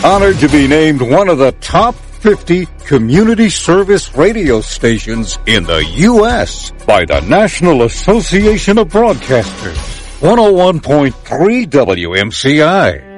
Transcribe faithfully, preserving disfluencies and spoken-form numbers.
Honored to be named one of the top fifty community service radio stations in the U S by the National Association of Broadcasters. one oh one point three W M C I.